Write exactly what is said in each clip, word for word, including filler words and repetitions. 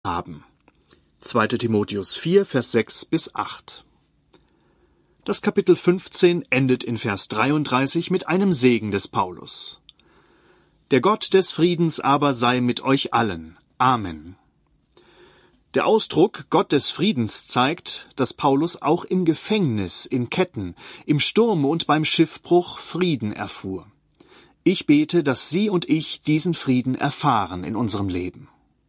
haben. zweiter Timotheus vier, Vers sechs bis acht. Das Kapitel fünfzehn endet in Vers dreiunddreißig mit einem Segen des Paulus. Der Gott des Friedens aber sei mit euch allen. Amen. Der Ausdruck Gott des Friedens zeigt, dass Paulus auch im Gefängnis, in Ketten, im Sturm und beim Schiffbruch Frieden erfuhr. Ich bete, dass Sie und ich diesen Frieden erfahren in unserem Leben.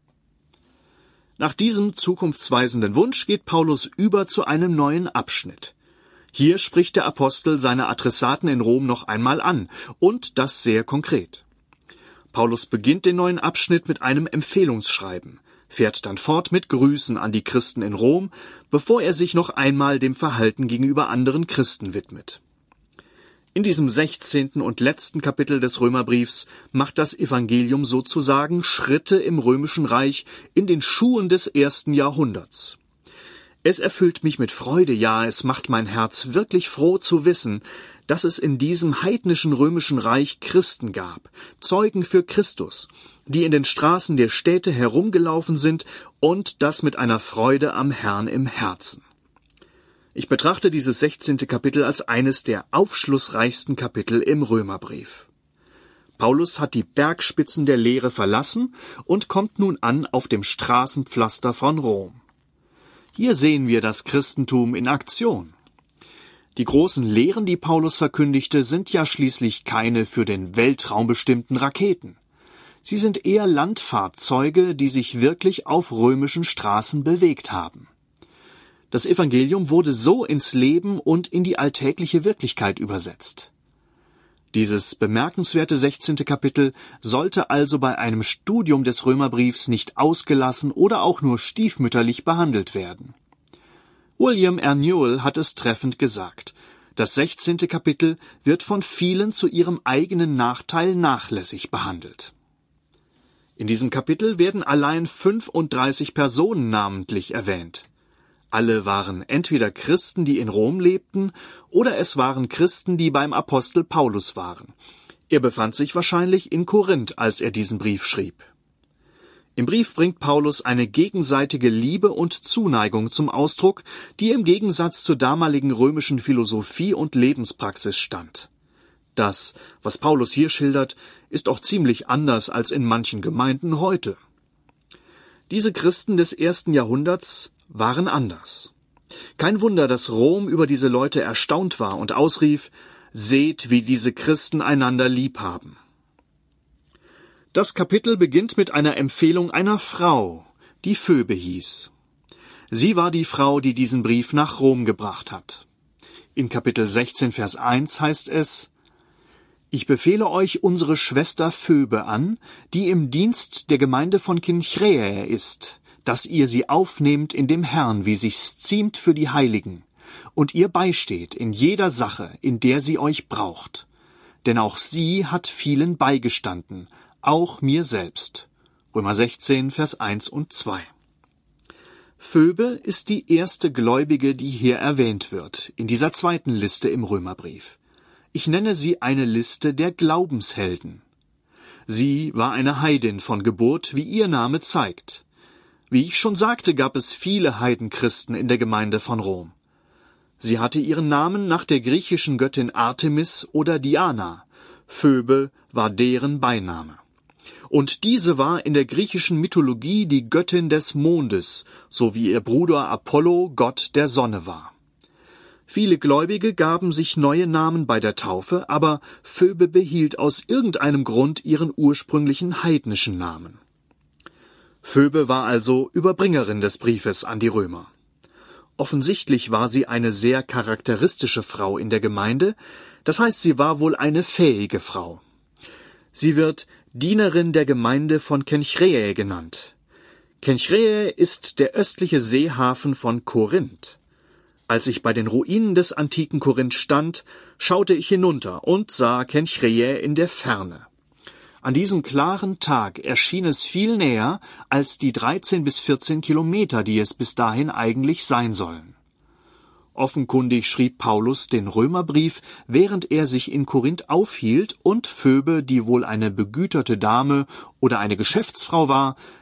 Nach diesem zukunftsweisenden Wunsch geht Paulus über zu einem neuen Abschnitt. Hier spricht der Apostel seine Adressaten in Rom noch einmal an, und das sehr konkret. Paulus beginnt den neuen Abschnitt mit einem Empfehlungsschreiben, fährt dann fort mit Grüßen an die Christen in Rom, bevor er sich noch einmal dem Verhalten gegenüber anderen Christen widmet. In diesem sechzehnten und letzten Kapitel des Römerbriefs macht das Evangelium sozusagen Schritte im Römischen Reich in den Schuhen des ersten Jahrhunderts. Es erfüllt mich mit Freude, ja, es macht mein Herz wirklich froh zu wissen, dass es in diesem heidnischen Römischen Reich Christen gab, Zeugen für Christus, die in den Straßen der Städte herumgelaufen sind und das mit einer Freude am Herrn im Herzen. Ich betrachte dieses sechzehnte Kapitel als eines der aufschlussreichsten Kapitel im Römerbrief. Paulus hat die Bergspitzen der Lehre verlassen und kommt nun an auf dem Straßenpflaster von Rom. Hier sehen wir das Christentum in Aktion. Die großen Lehren, die Paulus verkündigte, sind ja schließlich keine für den Weltraum bestimmten Raketen. Sie sind eher Landfahrzeuge, die sich wirklich auf römischen Straßen bewegt haben. Das Evangelium wurde so ins Leben und in die alltägliche Wirklichkeit übersetzt. Dieses bemerkenswerte sechzehnte Kapitel sollte also bei einem Studium des Römerbriefs nicht ausgelassen oder auch nur stiefmütterlich behandelt werden. William R. Newell hat es treffend gesagt: Das sechzehnte Kapitel wird von vielen zu ihrem eigenen Nachteil nachlässig behandelt. In diesem Kapitel werden allein fünfunddreißig Personen namentlich erwähnt. Alle waren entweder Christen, die in Rom lebten, oder es waren Christen, die beim Apostel Paulus waren. Er befand sich wahrscheinlich in Korinth, als er diesen Brief schrieb. Im Brief bringt Paulus eine gegenseitige Liebe und Zuneigung zum Ausdruck, die im Gegensatz zur damaligen römischen Philosophie und Lebenspraxis stand. Das, was Paulus hier schildert, ist auch ziemlich anders als in manchen Gemeinden heute. Diese Christen des ersten Jahrhunderts waren anders. Kein Wunder, dass Rom über diese Leute erstaunt war und ausrief: Seht, wie diese Christen einander lieb haben. Das Kapitel beginnt mit einer Empfehlung einer Frau, die Phoebe hieß. Sie war die Frau, die diesen Brief nach Rom gebracht hat. In Kapitel sechzehn, Vers eins heißt es: Ich befehle euch unsere Schwester Phoebe an, die im Dienst der Gemeinde von Kenchrää ist, dass ihr sie aufnehmt in dem Herrn, wie sich's ziemt für die Heiligen, und ihr beisteht in jeder Sache, in der sie euch braucht. Denn auch sie hat vielen beigestanden, auch mir selbst. Römer sechzehn, Vers eins und zwei. Phoebe ist die erste Gläubige, die hier erwähnt wird, in dieser zweiten Liste im Römerbrief. Ich nenne sie eine Liste der Glaubenshelden. Sie war eine Heidin von Geburt, wie ihr Name zeigt. Wie ich schon sagte, gab es viele Heidenchristen in der Gemeinde von Rom. Sie hatte ihren Namen nach der griechischen Göttin Artemis oder Diana. Phoebe war deren Beiname. Und diese war in der griechischen Mythologie die Göttin des Mondes, so wie ihr Bruder Apollo Gott der Sonne war. Viele Gläubige gaben sich neue Namen bei der Taufe, aber Phoebe behielt aus irgendeinem Grund ihren ursprünglichen heidnischen Namen. Phoebe war also Überbringerin des Briefes an die Römer. Offensichtlich war sie eine sehr charakteristische Frau in der Gemeinde, das heißt, sie war wohl eine fähige Frau. Sie wird Dienerin der Gemeinde von Kenchrää genannt. Kenchrää ist der östliche Seehafen von Korinth. Als ich bei den Ruinen des antiken Korinth stand, schaute ich hinunter und sah Kenchrää in der Ferne. An diesem klaren Tag erschien es viel näher als die dreizehn bis vierzehn Kilometer, die es bis dahin eigentlich sein sollen. Offenkundig schrieb Paulus den Römerbrief, während er sich in Korinth aufhielt und Phoebe, die wohl eine begüterte Dame oder eine Geschäftsfrau war,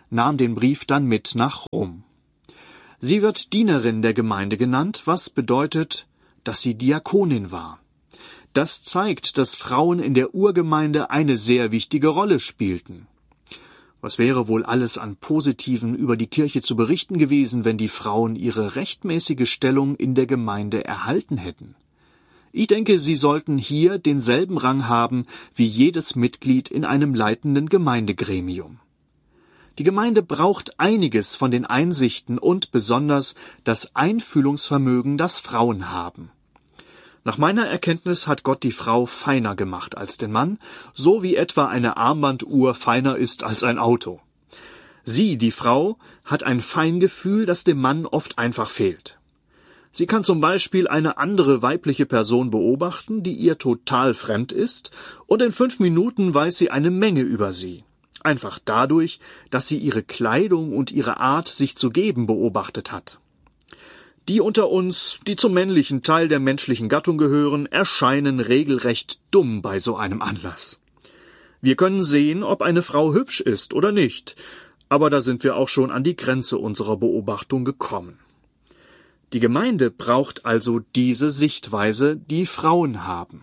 nahm den Brief dann mit nach Rom. Sie wird Dienerin der Gemeinde genannt, was bedeutet, dass sie Diakonin war. Das zeigt, dass Frauen in der Urgemeinde eine sehr wichtige Rolle spielten. Was wäre wohl alles an Positiven über die Kirche zu berichten gewesen, wenn die Frauen ihre rechtmäßige Stellung in der Gemeinde erhalten hätten? Ich denke, sie sollten hier denselben Rang haben wie jedes Mitglied in einem leitenden Gemeindegremium. Die Gemeinde braucht einiges von den Einsichten und besonders das Einfühlungsvermögen, das Frauen haben. Nach meiner Erkenntnis hat Gott die Frau feiner gemacht als den Mann, so wie etwa eine Armbanduhr feiner ist als ein Auto. Sie, die Frau, hat ein Feingefühl, das dem Mann oft einfach fehlt. Sie kann zum Beispiel eine andere weibliche Person beobachten, die ihr total fremd ist, und in fünf Minuten weiß sie eine Menge über sie. Einfach dadurch, dass sie ihre Kleidung und ihre Art, sich zu geben, beobachtet hat. Die unter uns, die zum männlichen Teil der menschlichen Gattung gehören, erscheinen regelrecht dumm bei so einem Anlass. Wir können sehen, ob eine Frau hübsch ist oder nicht, aber da sind wir auch schon an die Grenze unserer Beobachtung gekommen. Die Gemeinde braucht also diese Sichtweise, die Frauen haben.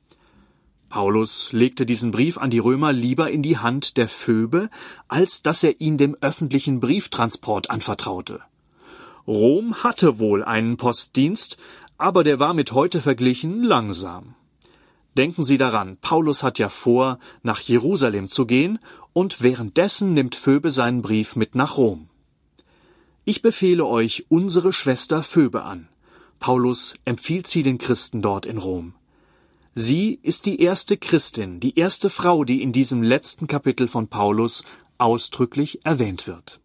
Paulus legte diesen Brief an die Römer lieber in die Hand der Phoebe, als dass er ihn dem öffentlichen Brieftransport anvertraute. Rom hatte wohl einen Postdienst, aber der war mit heute verglichen langsam. Denken Sie daran, Paulus hat ja vor, nach Jerusalem zu gehen, und währenddessen nimmt Phoebe seinen Brief mit nach Rom. Ich befehle euch unsere Schwester Phoebe an. Paulus empfiehlt sie den Christen dort in Rom. Sie ist die erste Christin, die erste Frau, die in diesem letzten Kapitel von Paulus ausdrücklich erwähnt wird.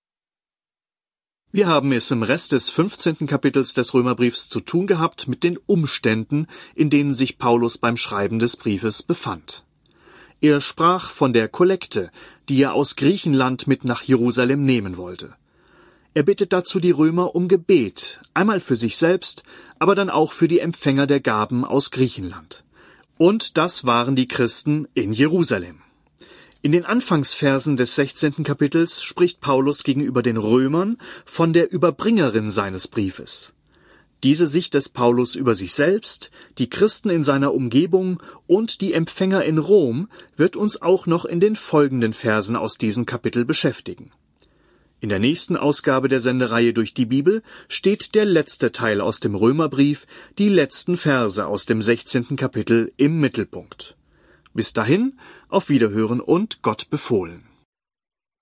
Wir haben es im Rest des fünfzehnten Kapitels des Römerbriefs zu tun gehabt mit den Umständen, in denen sich Paulus beim Schreiben des Briefes befand. Er sprach von der Kollekte, die er aus Griechenland mit nach Jerusalem nehmen wollte. Er bittet dazu die Römer um Gebet, einmal für sich selbst, aber dann auch für die Empfänger der Gaben aus Griechenland. Und das waren die Christen in Jerusalem. In den Anfangsversen des sechzehnten Kapitels spricht Paulus gegenüber den Römern von der Überbringerin seines Briefes. Diese Sicht des Paulus über sich selbst, die Christen in seiner Umgebung und die Empfänger in Rom wird uns auch noch in den folgenden Versen aus diesem Kapitel beschäftigen. In der nächsten Ausgabe der Sendereihe durch die Bibel steht der letzte Teil aus dem Römerbrief, die letzten Verse aus dem sechzehnten Kapitel im Mittelpunkt. Bis dahin, auf Wiederhören und Gott befohlen.